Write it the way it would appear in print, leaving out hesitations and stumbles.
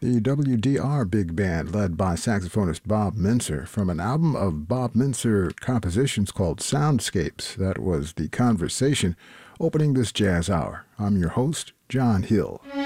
the WDR Big Band led by saxophonist Bob Mintzer from an album of Bob Mintzer compositions called Soundscapes. That was The Conversation, opening this jazz hour. I'm your host, John Hill.